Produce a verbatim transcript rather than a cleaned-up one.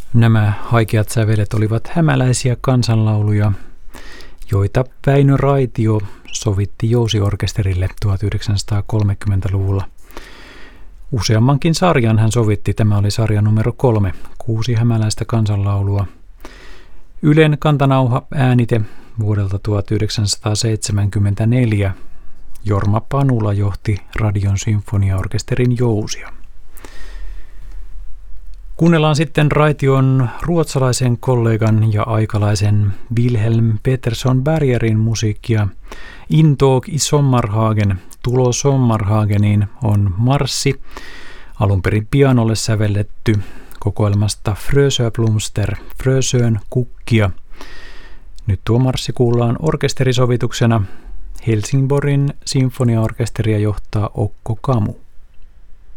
Nämä haikeat sävelet olivat hämäläisiä kansanlauluja, joita Väinö Raitio sovitti jousiorkesterille tuhatyhdeksänsataakolmekymmentäluvulla. Useammankin sarjan hän sovitti. Tämä oli sarja numero kolme, kuusi hämäläistä kansanlaulua. Ylen kantanauha äänite vuodelta tuhatyhdeksänsataaseitsemänkymmentäneljä. Jorma Panula johti Radion sinfoniaorkesterin jousia. Kuunnellaan sitten Raition ruotsalaisen kollegan ja aikalaisen Wilhelm Petersson Bergerin musiikkia. Intåg i Sommarhagen, Tulo Sommarhageniin on marssi, alun perin pianolle sävelletty kokoelmasta Frösöblomster, Frösön kukkia. Nyt tuo marssi kuullaan orkesterisovituksena. Helsingborgin sinfoniaorkesteria johtaa Okko Kamu.